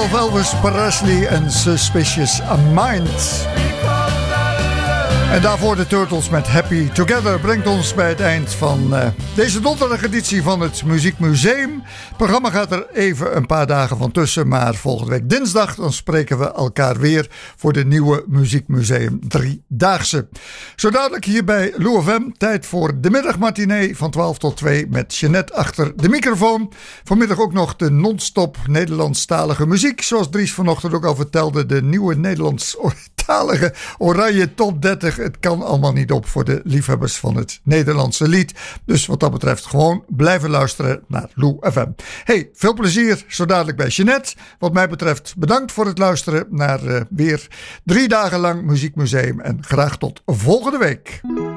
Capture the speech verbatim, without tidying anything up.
zelf Elvis Presley en Suspicious Mind. En daarvoor de Turtles met Happy Together brengt ons bij het eind van uh, deze donderdag editie van het Muziekmuseum. Het programma gaat er even een paar dagen van tussen, maar volgende week dinsdag dan spreken we elkaar weer voor de nieuwe Muziekmuseum Driedaagse. Zo dadelijk hier bij Lou F M, tijd voor de middagmatinee van twaalf tot twee met Jeanette achter de microfoon. Vanmiddag ook nog de non-stop Nederlandstalige muziek, zoals Dries vanochtend ook al vertelde, de nieuwe Nederlandstalige Oranje Top dertig. Het kan allemaal niet op voor de liefhebbers van het Nederlandse lied. Dus wat dat betreft gewoon blijven luisteren naar Lou F M. Hey, veel plezier zo dadelijk bij Jeanette. Wat mij betreft bedankt voor het luisteren naar uh, weer drie dagen lang Muziekmuseum. En graag tot volgende week.